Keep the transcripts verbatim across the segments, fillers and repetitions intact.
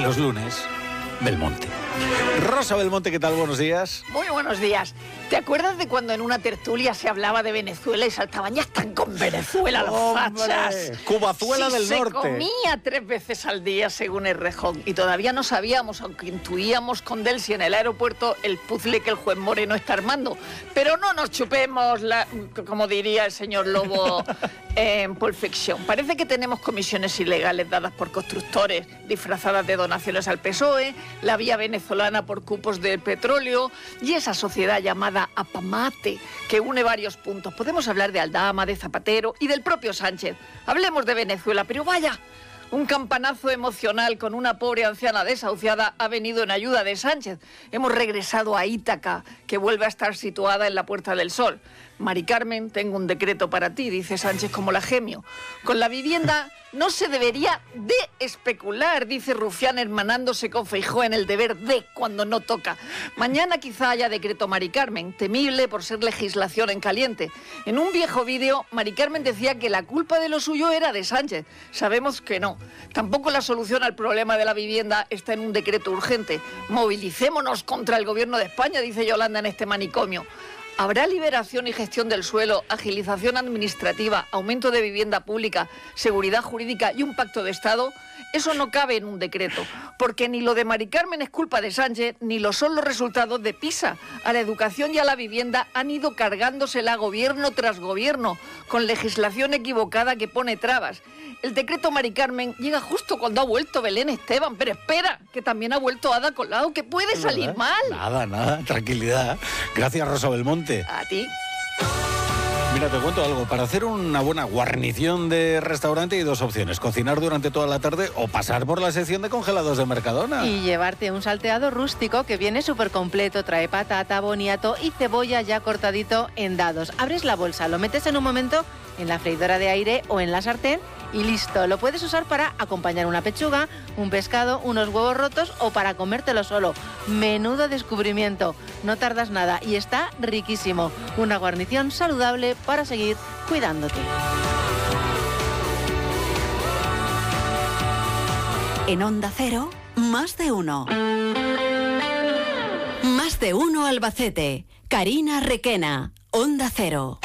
los lunes, Belmonte. Rosa Belmonte, ¿qué tal? Buenos días. Muy buenos días. ¿Te acuerdas de cuando en una tertulia se hablaba de Venezuela y saltaban, ya están con Venezuela los ¡Hombre! fachas? Cubazuela Sí, del se norte. comía tres veces al día según el Rejón y todavía no sabíamos, aunque intuíamos con Delcy en el aeropuerto, el puzzle que el juez Moreno está armando. Pero no nos chupemos, la, como diría el señor Lobo en Pulp Fiction. Parece que tenemos comisiones ilegales dadas por constructores disfrazadas de donaciones al P S O E, la vía venezolana por cupos de petróleo y esa sociedad llamada Apamate, que une varios puntos. Podemos hablar de Aldama, de Zapatero y del propio Sánchez. Hablemos de Venezuela, pero vaya, un campanazo emocional con una pobre anciana desahuciada ha venido en ayuda de Sánchez. Hemos regresado a Ítaca, que vuelve a estar situada en la Puerta del Sol. Mari Carmen, tengo un decreto para ti, dice Sánchez como la gemio. Con la vivienda no se debería de especular, dice Rufián hermanándose con Feijóo en el deber de cuando no toca. Mañana quizá haya decreto Mari Carmen, temible por ser legislación en caliente. En un viejo vídeo, Mari Carmen decía que la culpa de lo suyo era de Sánchez. Sabemos que no. Tampoco la solución al problema de la vivienda está en un decreto urgente. Movilicémonos contra el gobierno de España, dice Yolanda en este manicomio. ¿Habrá liberación y gestión del suelo, agilización administrativa, aumento de vivienda pública, seguridad jurídica y un pacto de Estado? Eso no cabe en un decreto, porque ni lo de Mari Carmen es culpa de Sánchez, ni lo son los resultados de PISA. A la educación y a la vivienda han ido cargándosela gobierno tras gobierno, con legislación equivocada que pone trabas. El decreto Mari Carmen llega justo cuando ha vuelto Belén Esteban, pero espera, que también ha vuelto Ada Colau, que puede salir mal. Nada, nada, tranquilidad. Gracias, Rosa Belmonte. A ti. Mira, te cuento algo. Para hacer una buena guarnición de restaurante hay dos opciones. Cocinar durante toda la tarde o pasar por la sección de congelados de Mercadona. Y llevarte un salteado rústico que viene súper completo. Trae patata, boniato y cebolla ya cortadito en dados. Abres la bolsa, lo metes en un momento en la freidora de aire o en la sartén y listo. Lo puedes usar para acompañar una pechuga, un pescado, unos huevos rotos o para comértelo solo. Menudo descubrimiento. No tardas nada y está riquísimo. Una guarnición saludable para seguir cuidándote. En Onda Cero, más de uno. Más de uno Albacete. Karina Requena, Onda Cero.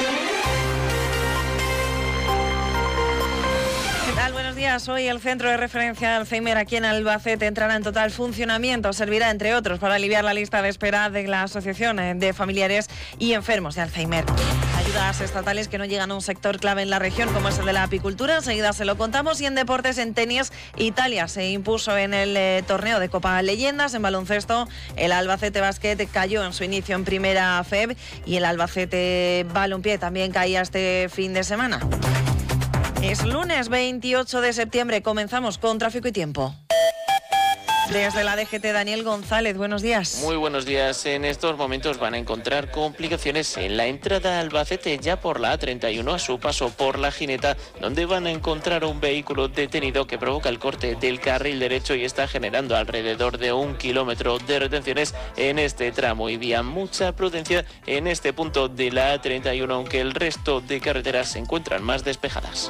Buenos días. Hoy el Centro de Referencia de Alzheimer aquí en Albacete entrará en total funcionamiento. Servirá, entre otros, para aliviar la lista de espera de la Asociación de Familiares y Enfermos de Alzheimer. Ayudas estatales que no llegan a un sector clave en la región como es el de la apicultura. Enseguida se lo contamos. Y en deportes, en tenis, Italia se impuso en el eh, torneo de Copa Leyendas. En baloncesto, el Albacete Basket cayó en su inicio en Primera F E B y el Albacete Balompié también caía este fin de semana. Es lunes veintiocho de septiembre, comenzamos con tráfico y tiempo. Desde la D G T, Daniel González, buenos días. Muy buenos días. En estos momentos van a encontrar complicaciones en la entrada a Albacete, ya por la A treinta y uno a su paso por La Gineta, donde van a encontrar un vehículo detenido que provoca el corte del carril derecho y está generando alrededor de un kilómetro de retenciones en este tramo. Y vía mucha prudencia en este punto de la A treinta y uno, aunque el resto de carreteras se encuentran más despejadas.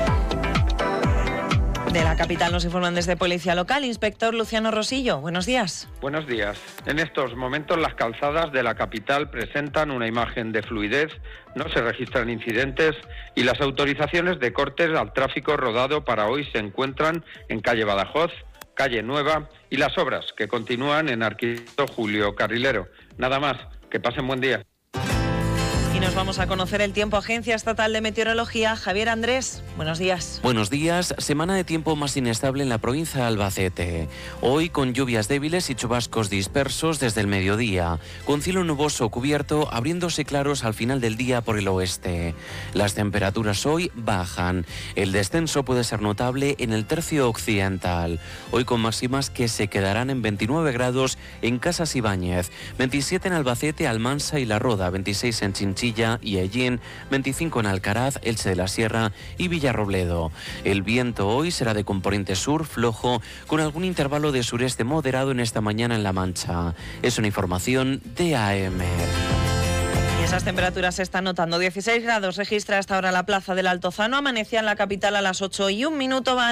De la capital nos informan desde Policía Local, inspector Luciano Rosillo. Buenos días. Buenos días. En estos momentos las calzadas de la capital presentan una imagen de fluidez, no se registran incidentes y las autorizaciones de cortes al tráfico rodado para hoy se encuentran en calle Badajoz, calle Nueva y las obras que continúan en Arquitecto Julio Carrilero. Nada más, que pasen buen día. Y nos vamos a conocer el tiempo. Agencia Estatal de Meteorología, Javier Andrés, buenos días. Buenos días. Semana de tiempo más inestable en la provincia de Albacete. Hoy con lluvias débiles y chubascos dispersos desde el mediodía, con cielo nuboso cubierto, abriéndose claros al final del día por el oeste. Las temperaturas hoy bajan. El descenso puede ser notable en el tercio occidental. Hoy con máximas que se quedarán en veintinueve grados en Casas Ibáñez, veintisiete en Albacete, Almansa y La Roda, veintiséis en Chinchilla y Ellín, veinticinco en Alcaraz, Elche de la Sierra y Villarrobledo. El viento hoy será de componente sur flojo, con algún intervalo de sureste moderado en esta mañana en La Mancha. Es una información de A M. Y esas temperaturas se están notando. dieciséis grados registra hasta ahora la plaza del Altozano. Amanecía en la capital a las ocho y un minuto. Van